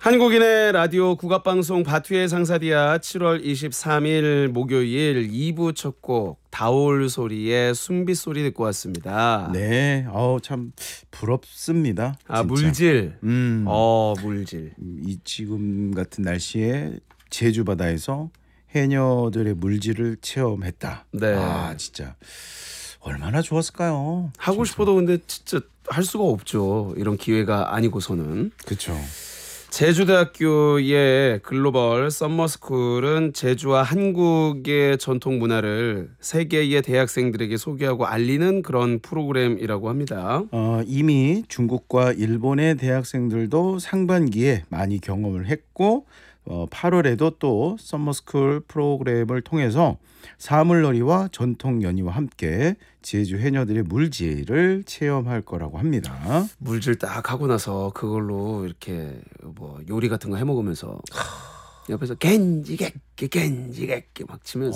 한국인의 라디오 국악방송 바투의 상사디아 7월 23일 목요일 2부 첫 곡 다올 소리의 숨비 소리 듣고 왔습니다. 네, 참 부럽습니다. 아, 진짜. 물질. 음, 물질. 이 지금 같은 날씨에 제주 바다에서 해녀들의 물질을 체험했다. 네. 아, 진짜 얼마나 좋았을까요? 하고 싶어도 근데 진짜 할 수가 없죠. 이런 기회가 아니고서는. 그렇죠. 제주대학교의 글로벌 썸머스쿨은 제주와 한국의 전통 문화를 세계의 대학생들에게 소개하고 알리는 그런 프로그램이라고 합니다. 이미 중국과 일본의 대학생들도 상반기에 많이 경험을 했고 8월에도 또 썸머스쿨 프로그램을 통해서 사물놀이와 전통 연희와 함께 제주 해녀들의 물질을 체험할 거라고 합니다. 물질 딱 하고 나서 그걸로 이렇게 뭐 요리 같은 거 해 먹으면서 옆에서 겐지객기 막 치면서